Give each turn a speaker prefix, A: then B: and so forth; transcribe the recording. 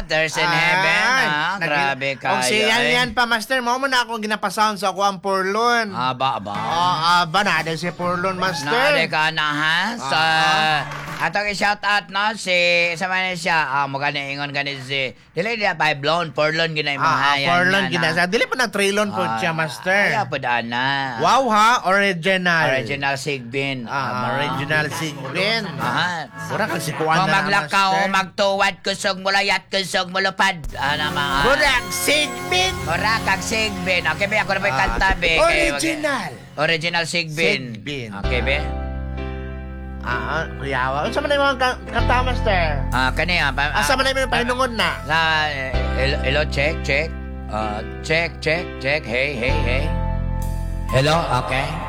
A: There's in heaven. Grabe kayo.
B: Kung siyan pa, master, mo na akong ginapasound sa ako ang Purlon.
A: Aba.
B: Aba, nada si Purlon, master.
A: Naade ka na, ha? So, atong i-shout out, no? Sa man siya, magana ingon gani si, dili niya pa blown, Purlon ginay mga yan.
B: Purlon ginasa. Dili pa na Trilon po siya, master.
A: Kaya po na.
B: Wow, ha? Original.
A: Original Sigbin.
B: Original Sigbin. Mura kasi kuwan
A: Kung
B: na
A: maglakaw,
B: master.
A: magtuwad, kusog mulayat, kusog mulupad. Mga...
B: Mura Sigbin.
A: Mura kag Sigbin. Okay, be, ako na may kanta, be.
B: Original.
A: Original Sigbin.
B: Sigbin.
A: Okay, be?
B: Kuyawa. Ano sa man yung mga kanta, master?
A: Kaniya.
B: Asa man yung pahinungod na?
A: Hello, check. Check. Hey. Hello, okay.